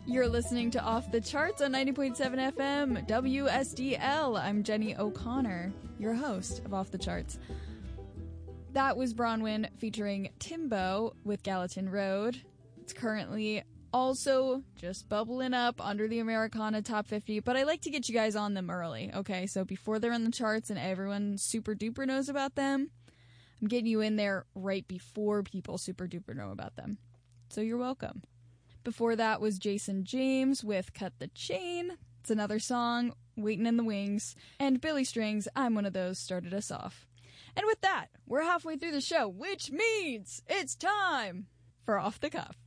You're listening to Off the Charts on 90.7 FM, WSDL. I'm Jenny O'Connor, your host of Off the Charts. That was Bronwyn featuring Timbo with Gallatin Road. It's currently also just bubbling up under the Americana Top 50, but I like to get you guys on them early, okay? So before they're in the charts and everyone super duper knows about them, I'm getting you in there right before people super duper know about them. So you're welcome. Before that was Jason James with Cut the Chain. It's another song, Waitin' in the Wings. And Billy Strings, I'm One of Those, started us off. And with that, we're halfway through the show, which means it's time for Off the Cuff.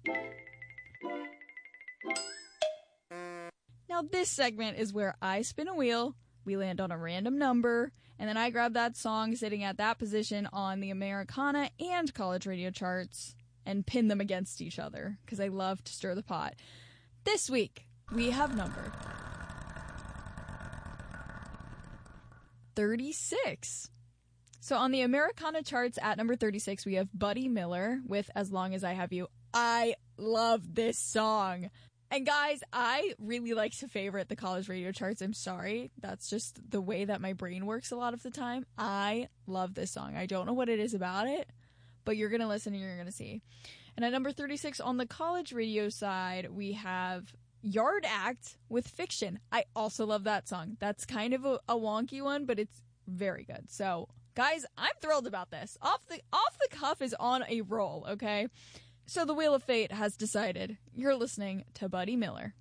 Now this segment is where I spin a wheel, we land on a random number, and then I grab that song sitting at that position on the Americana and college radio charts and pin them against each other, because I love to stir the pot. This week, we have numbered 36. So on the Americana charts at number 36, we have Buddy Miller with As Long As I Have You. I love this song. And guys, I really like to favorite the college radio charts. I'm sorry. That's just the way that my brain works a lot of the time. I love this song. I don't know what it is about it, but you're going to listen and you're going to see. And at number 36 on the college radio side, we have Yard Act with Fiction. I also love that song. That's kind of a wonky one, but it's very good. So, guys, I'm thrilled about this. Off the Cuff is on a roll, okay? So the Wheel of Fate has decided you're listening to Buddy Miller.